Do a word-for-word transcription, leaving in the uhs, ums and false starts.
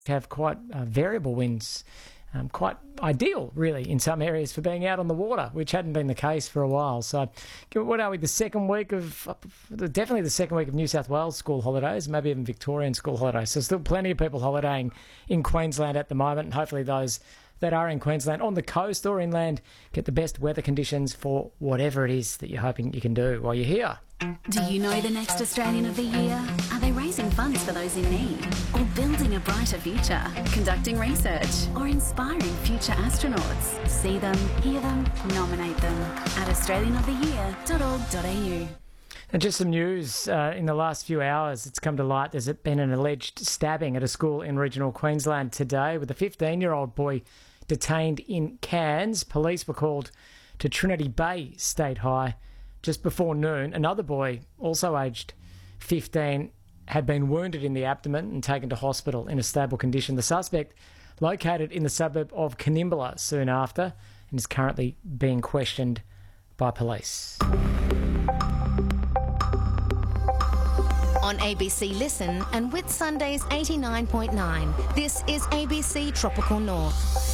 have quite uh, variable winds. Um, quite ideal, really, in some areas for being out on the water, which hadn't been the case for a while. So, what are we, the second week of, definitely the second week of New South Wales school holidays, maybe even Victorian school holidays. So, still plenty of people holidaying in Queensland at the moment, and hopefully those that are in Queensland on the coast or inland get the best weather conditions for whatever it is that you're hoping you can do while you're here. Do you know the next Australian of the Year? Are they raising funds for those in need? Or building a brighter future? Conducting research? Or inspiring future astronauts? See them, hear them, nominate them at australian of the year dot org dot a u. And just some news uh, in the last few hours. It's come to light there's been an alleged stabbing at a school in regional Queensland today with a fifteen-year-old boy detained in Cairns. Police were called to Trinity Bay State High just before noon. Another boy, also aged fifteen, had been wounded in the abdomen and taken to hospital in a stable condition. The suspect located in the suburb of Canimbla soon after and is currently being questioned by police. On A B C Listen and with Sundays eighty-nine point nine, this is A B C Tropical North.